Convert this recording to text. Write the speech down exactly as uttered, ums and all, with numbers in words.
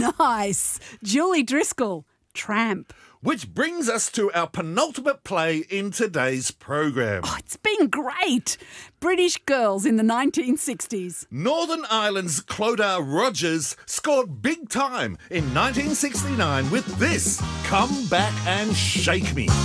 Nice. Julie Driscoll, Tramp. Which brings us to our penultimate play in today's program. Oh, it's been great. British Girls in the nineteen sixties. Northern Ireland's Clodagh Rogers scored big time in nineteen sixty-nine with this, Come Back and Shake Me.